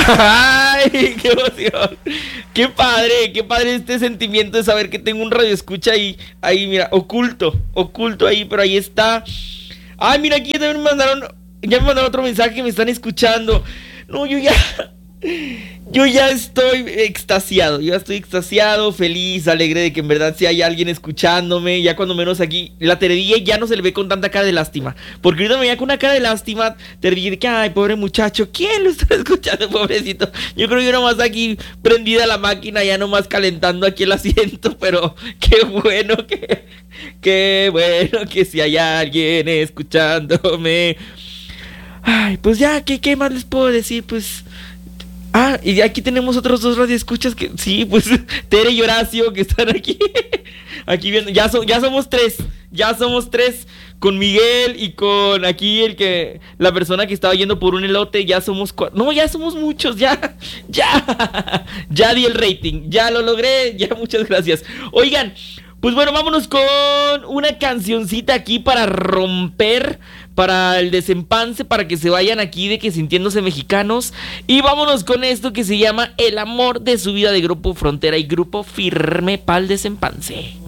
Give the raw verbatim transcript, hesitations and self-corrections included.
¡Ay, qué emoción! ¡Qué padre! ¡Qué padre este sentimiento de saber que tengo un radio escucha ahí, ahí, mira, oculto, oculto ahí, pero ahí está. ¡Ay, mira, aquí ya me mandaron, ya me mandaron otro mensaje que me están escuchando! No, yo ya... Yo ya estoy extasiado, yo ya estoy extasiado, feliz, alegre de que en verdad sí hay alguien escuchándome. Ya cuando menos aquí, la Teredilla ya no se le ve con tanta cara de lástima. Porque ahorita me veía con una cara de lástima, Teredilla de que, ay, pobre muchacho, ¿quién lo está escuchando, pobrecito? Yo creo que yo nomás aquí prendida la máquina, ya nomás calentando aquí el asiento. Pero qué bueno que, qué bueno que si hay alguien escuchándome. Ay, pues ya, ¿qué, qué más les puedo decir? Pues... Ah, y aquí tenemos otros dos radioescuchas que, sí, pues, Tere y Horacio que están aquí, aquí viendo, ya, so, ya somos tres, ya somos tres, con Miguel y con aquí el que, la persona que estaba yendo por un elote, ya somos cuatro, no, ya somos muchos, ya, ya, ya di el rating, ya lo logré, ya, muchas gracias. Oigan, pues bueno, vámonos con una cancioncita aquí para romper, para el desempance, para que se vayan aquí de que sintiéndose mexicanos. Y vámonos con esto que se llama El amor de su vida, de Grupo Frontera y Grupo Firme pa'l desempance.